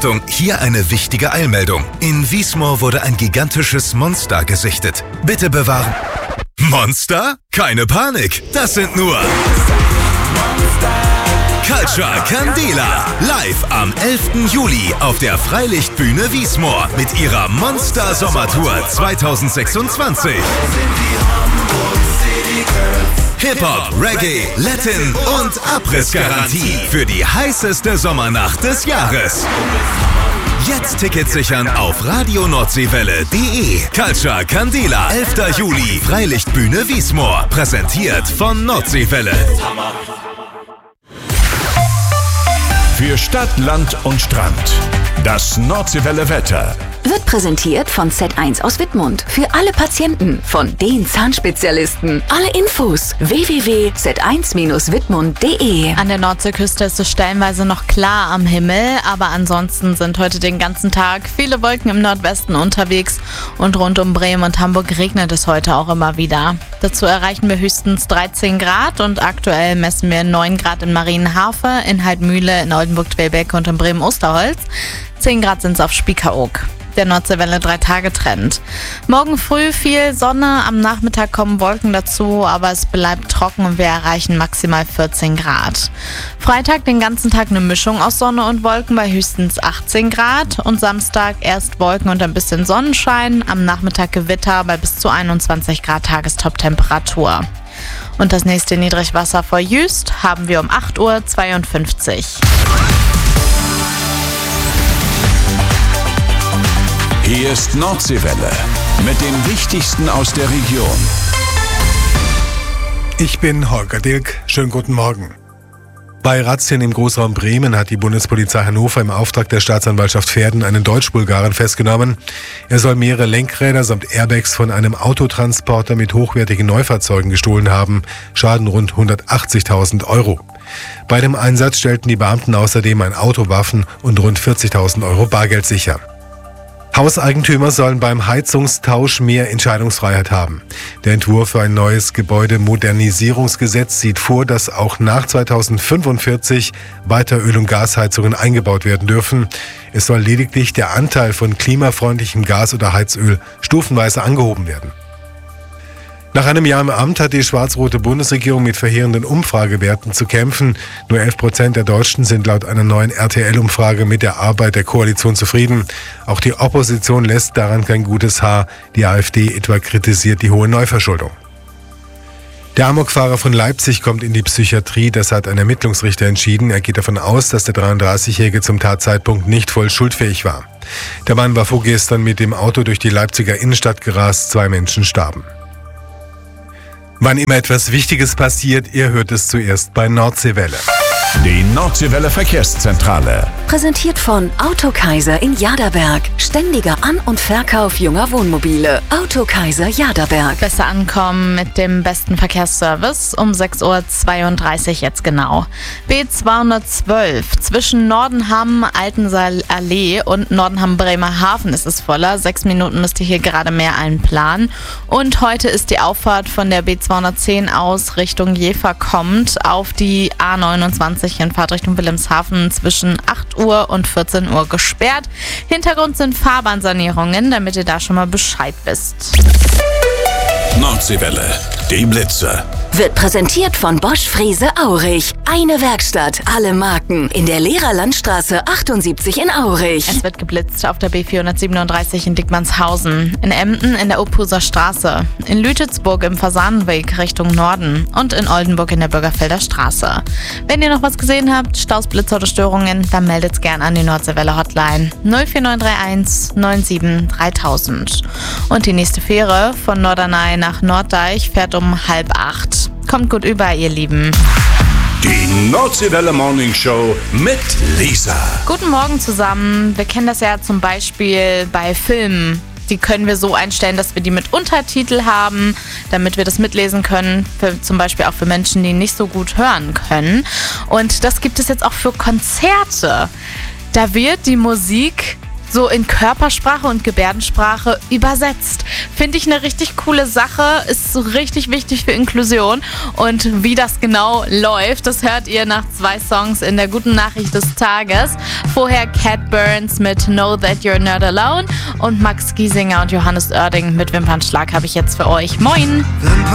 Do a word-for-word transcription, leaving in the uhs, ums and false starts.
Achtung, hier eine wichtige Eilmeldung. In Wiesmoor wurde ein gigantisches Monster gesichtet. Bitte bewahren. Monster? Keine Panik, das sind nur Culture Candela. Live am elften Juli auf der Freilichtbühne Wiesmoor mit ihrer Monster Sommertour zwanzig sechsundzwanzig. Hip-Hop, Reggae, Latin und Abrissgarantie für die heißeste Sommernacht des Jahres. Jetzt Tickets sichern auf radionordsee-welle punkt de. Culture Candela, elfter Juli, Freilichtbühne Wiesmoor. Präsentiert von Nordseewelle. Für Stadt, Land und Strand. Das Nordseewelle Wetter. Wird präsentiert von Z eins aus Wittmund. Für alle Patienten, von den Zahnspezialisten. Alle Infos w w w punkt z eins Bindestrich wittmund punkt de. An der Nordseeküste ist es stellenweise noch klar am Himmel, aber ansonsten sind heute den ganzen Tag viele Wolken im Nordwesten unterwegs und rund um Bremen und Hamburg regnet es heute auch immer wieder. Dazu erreichen wir höchstens dreizehn Grad und aktuell messen wir neun Grad in Marienhafe, in Heidmühle, in Oldenburg-Twelbeck und in Bremen-Osterholz. zehn Grad sind es auf Spiekeroog. Der Nordseewelle drei Tage Trend. Morgen früh viel Sonne, am Nachmittag kommen Wolken dazu, aber es bleibt trocken und wir erreichen maximal vierzehn Grad. Freitag den ganzen Tag eine Mischung aus Sonne und Wolken bei höchstens achtzehn Grad und Samstag erst Wolken und ein bisschen Sonnenschein, am Nachmittag Gewitter bei bis zu einundzwanzig Grad Tagestop-Temperatur. Und das nächste Niedrigwasser vor Jüst haben wir um acht Uhr zweiundfünfzig. Hier ist Nordseewelle mit dem Wichtigsten aus der Region. Ich bin Holger Dilk. Schönen guten Morgen. Bei Razzien im Großraum Bremen hat die Bundespolizei Hannover im Auftrag der Staatsanwaltschaft Verden einen Deutsch-Bulgaren festgenommen. Er soll mehrere Lenkräder samt Airbags von einem Autotransporter mit hochwertigen Neufahrzeugen gestohlen haben. Schaden rund hundertachtzigtausend Euro. Bei dem Einsatz stellten die Beamten außerdem ein Auto, Waffen und rund vierzigtausend Euro Bargeld sicher. Hauseigentümer sollen beim Heizungstausch mehr Entscheidungsfreiheit haben. Der Entwurf für ein neues Gebäudemodernisierungsgesetz sieht vor, dass auch nach zweitausendfünfundvierzig weiter Öl- und Gasheizungen eingebaut werden dürfen. Es soll lediglich der Anteil von klimafreundlichem Gas oder Heizöl stufenweise angehoben werden. Nach einem Jahr im Amt hat die schwarz-rote Bundesregierung mit verheerenden Umfragewerten zu kämpfen. Nur elf Prozent der Deutschen sind laut einer neuen R T L-Umfrage mit der Arbeit der Koalition zufrieden. Auch die Opposition lässt daran kein gutes Haar. Die AfD etwa kritisiert die hohe Neuverschuldung. Der Amokfahrer von Leipzig kommt in die Psychiatrie, das hat ein Ermittlungsrichter entschieden. Er geht davon aus, dass der dreiunddreißigjährige zum Tatzeitpunkt nicht voll schuldfähig war. Der Mann war vorgestern mit dem Auto durch die Leipziger Innenstadt gerast, zwei Menschen starben. Wann immer etwas Wichtiges passiert, ihr hört es zuerst bei Nordseewelle. Die Nordseewelle Verkehrszentrale. Präsentiert von Autokaiser in Jaderberg. Ständiger An- und Verkauf junger Wohnmobile. Autokaiser Jaderberg. Besser ankommen mit dem besten Verkehrsservice um sechs Uhr zweiunddreißig jetzt genau. B zweihundertzwölf zwischen Nordenham, Altensaal-Allee und Nordenham-Bremerhaven ist es voller. Sechs Minuten müsst ihr hier gerade mehr einplanen. Und heute ist die Auffahrt von der B zweihundertzehn aus Richtung Jever kommt auf die A neunundzwanzig in Fahrtrichtung Wilhelmshaven zwischen acht Uhr und vierzehn Uhr gesperrt. Hintergrund sind Fahrbahnsanierungen, damit ihr da schon mal Bescheid wisst. Nordseewelle, die Blitze. Wird präsentiert von Bosch Frese Aurich. Eine Werkstatt, alle Marken. In der Lehrerlandstraße achtundsiebzig in Aurich. Es wird geblitzt auf der B vierhundertsiebenunddreißig in Dickmannshausen, in Emden in der Uphuser Straße, in Lütetsburg im Fasanenweg Richtung Norden und in Oldenburg in der Bürgerfelder Straße. Wenn ihr noch was gesehen habt, Staus, Blitzer oder Störungen, dann meldet's gern an die Nordseewelle Hotline null vier neun drei eins neun sieben dreitausend. Und die nächste Fähre von Norderney nach Norddeich fährt um halb acht. Kommt gut über, ihr Lieben. Die Nordseewelle Morning Show mit Lisa. Guten Morgen zusammen. Wir kennen das ja zum Beispiel bei Filmen. Die können wir so einstellen, dass wir die mit Untertitel haben, damit wir das mitlesen können. Für, zum Beispiel auch für Menschen, die nicht so gut hören können. Und das gibt es jetzt auch für Konzerte. Da wird die Musik so in Körpersprache und Gebärdensprache übersetzt. Finde ich eine richtig coole Sache, ist so richtig wichtig für Inklusion. Und wie das genau läuft, das hört ihr nach zwei Songs in der guten Nachricht des Tages. Vorher Cat Burns mit Know That You're Not Alone und Max Giesinger und Johannes Oerding mit Wimpernschlag habe ich jetzt für euch. Moin!